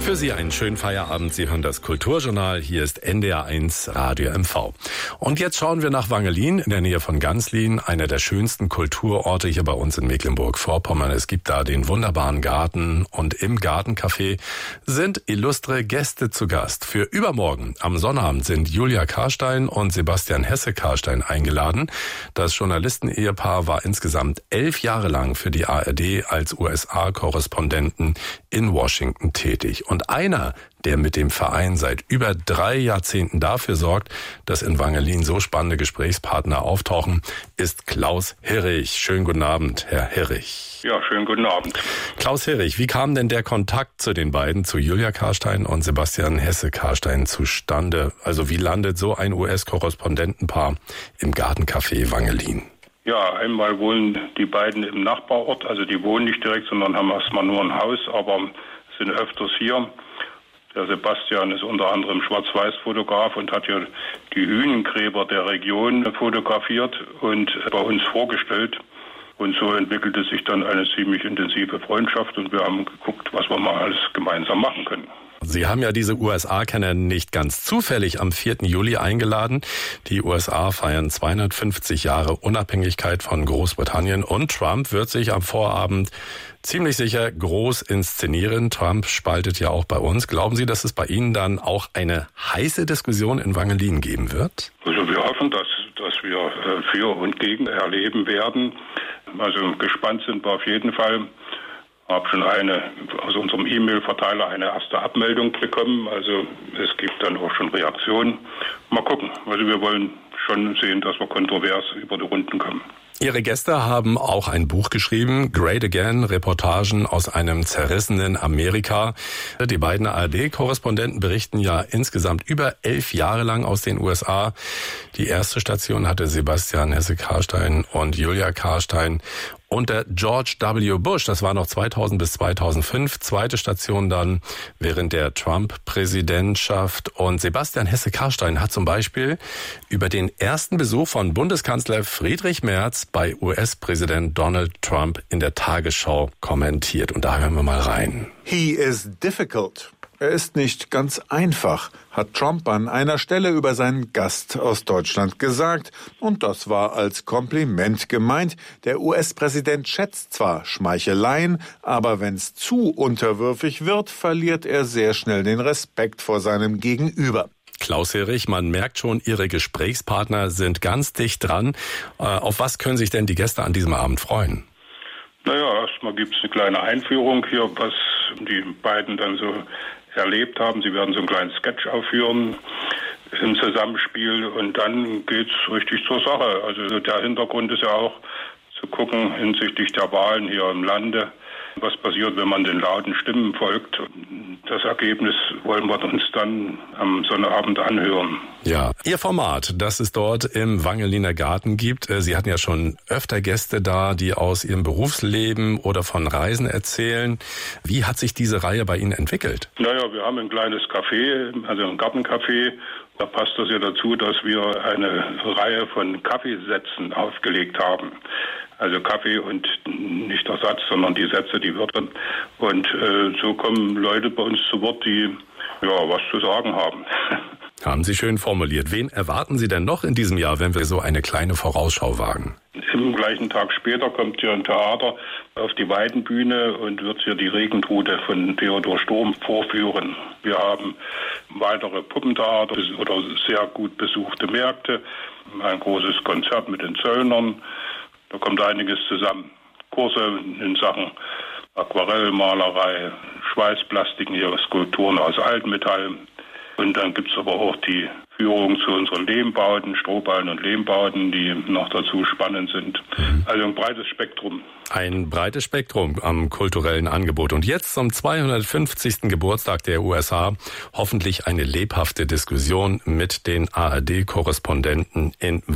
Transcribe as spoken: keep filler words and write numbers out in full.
Für Sie einen schönen Feierabend. Sie hören das Kulturjournal. Hier ist N D R eins Radio M V. Und jetzt schauen wir nach Wangelin in der Nähe von Ganzlin, einer der schönsten Kulturorte hier bei uns in Mecklenburg-Vorpommern. Es gibt da den wunderbaren Garten und im Gartencafé sind illustre Gäste zu Gast. Für übermorgen am Sonnabend sind Julia Karstein und Sebastian Hesse-Karstein eingeladen. Das Journalisten-Ehepaar war insgesamt elf Jahre lang für die A R D als U S A-Korrespondenten in Washington tätig. Und einer, der mit dem Verein seit über drei Jahrzehnten dafür sorgt, dass in Wangelin so spannende Gesprächspartner auftauchen, ist Klaus Herrich. Schönen guten Abend, Herr Herrich. Ja, schönen guten Abend. Klaus Herrich, wie kam denn der Kontakt zu den beiden, zu Julia Karstein und Sebastian Hesse-Karstein zustande? Also wie landet so ein U S-Korrespondentenpaar im Gartencafé Wangelin? Ja, einmal wohnen die beiden im Nachbarort, also die wohnen nicht direkt, sondern haben erstmal nur ein Haus, aber sind öfters hier. Der Sebastian ist unter anderem Schwarz-Weiß-Fotograf und hat ja die Hünengräber der Region fotografiert und bei uns vorgestellt. Und so entwickelte sich dann eine ziemlich intensive Freundschaft und wir haben geguckt, was wir mal alles gemeinsam machen können. Sie haben ja diese U S A-Kenner nicht ganz zufällig am vierten Juli eingeladen. Die U S A feiern zweihundertfünfzig Jahre Unabhängigkeit von Großbritannien und Trump wird sich am Vorabend ziemlich sicher groß inszenieren. Trump spaltet ja auch bei uns. Glauben Sie, dass es bei Ihnen dann auch eine heiße Diskussion in Wangelin geben wird? Also wir hoffen, dass, dass wir für und gegen erleben werden. Also gespannt sind wir auf jeden Fall. Ich habe schon eine aus unserem E-Mail-Verteiler eine erste Abmeldung bekommen. Also es gibt dann auch schon Reaktionen. Mal gucken. Also wir wollen schon sehen, dass wir kontrovers über die Runden kommen. Ihre Gäste haben auch ein Buch geschrieben, Great Again, Reportagen aus einem zerrissenen Amerika. Die beiden A R D-Korrespondenten berichten ja insgesamt über elf Jahre lang aus den U S A. Die erste Station hatte Sebastian Hesse-Karstein und Julia Karstein unter George W. Bush. Das war noch zweitausend bis zweitausendfünf. Zweite Station dann während der Trump-Präsidentschaft. Und Sebastian Hesse-Karstein hat zum Beispiel über den ersten Besuch von Bundeskanzler Friedrich Merz bei U S-Präsident Donald Trump in der Tagesschau kommentiert. Und da hören wir mal rein. He is difficult. Er ist nicht ganz einfach, hat Trump an einer Stelle über seinen Gast aus Deutschland gesagt. Und das war als Kompliment gemeint. Der U S-Präsident schätzt zwar Schmeicheleien, aber wenn's zu unterwürfig wird, verliert er sehr schnell den Respekt vor seinem Gegenüber. Klaus Herrich, man merkt schon, Ihre Gesprächspartner sind ganz dicht dran. Auf was können sich denn die Gäste an diesem Abend freuen? Naja, erstmal gibt es eine kleine Einführung hier, was die beiden dann so erlebt haben. Sie werden so einen kleinen Sketch aufführen im Zusammenspiel und dann geht's richtig zur Sache. Also der Hintergrund ist ja auch zu gucken hinsichtlich der Wahlen hier im Lande, was passiert, wenn man den lauten Stimmen folgt. Das Ergebnis wollen wir uns dann am Sonnabend anhören. Ja, Ihr Format, das es dort im Wangeliner Garten gibt. Sie hatten ja schon öfter Gäste da, die aus ihrem Berufsleben oder von Reisen erzählen. Wie hat sich diese Reihe bei Ihnen entwickelt? Naja, wir haben ein kleines Café, also ein Gartencafé. Da passt das ja dazu, dass wir eine Reihe von Kaffeesätzen aufgelegt haben. Also Kaffee und nicht der Satz, sondern die Sätze, die Wörter. Und äh, so kommen Leute bei uns zu Wort, die ja was zu sagen haben. Haben Sie schön formuliert. Wen erwarten Sie denn noch in diesem Jahr, wenn wir so eine kleine Vorausschau wagen? Im gleichen Tag später kommt hier ein Theater auf die Weidenbühne und wird hier die Regentrute von Theodor Storm vorführen. Wir haben weitere Puppentheater oder sehr gut besuchte Märkte, ein großes Konzert mit den Zöllnern. Da kommt einiges zusammen. Kurse in Sachen Aquarellmalerei, Schweißplastiken, hier Skulpturen aus Altmetall. Und dann gibt's aber auch die Führung zu unseren Lehmbauten, Strohballen und Lehmbauten, die noch dazu spannend sind. Also ein breites Spektrum. Ein breites Spektrum am kulturellen Angebot. Und jetzt zum zweihundertfünfzigsten Geburtstag der U S A hoffentlich eine lebhafte Diskussion mit den A R D-Korrespondenten in